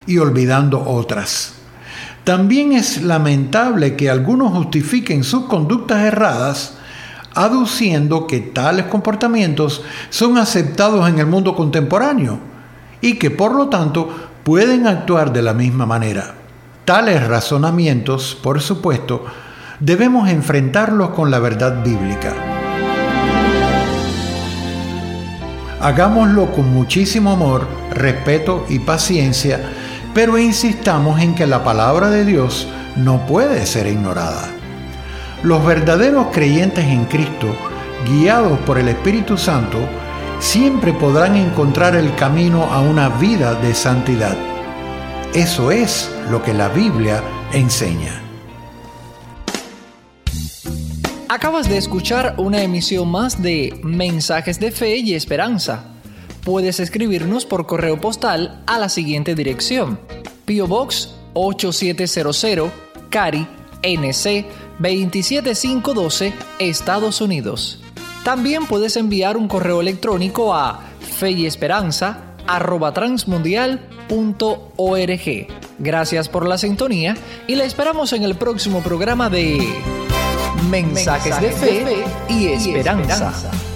y olvidando otras. También es lamentable que algunos justifiquen sus conductas erradas aduciendo que tales comportamientos son aceptados en el mundo contemporáneo y que por lo tanto pueden actuar de la misma manera. Tales razonamientos, por supuesto, debemos enfrentarlos con la verdad bíblica. Hagámoslo con muchísimo amor, respeto y paciencia, pero insistamos en que la palabra de Dios no puede ser ignorada. Los verdaderos creyentes en Cristo, guiados por el Espíritu Santo, siempre podrán encontrar el camino a una vida de santidad. Eso es lo que la Biblia enseña. Acabas de escuchar una emisión más de Mensajes de Fe y Esperanza. Puedes escribirnos por correo postal a la siguiente dirección: P.O. Box 8700, Cary, NC 27512, Estados Unidos. También puedes enviar un correo electrónico a feyesperanza@transmundial.org. Gracias por la sintonía y la esperamos en el próximo programa de Mensajes de Fe y Esperanza.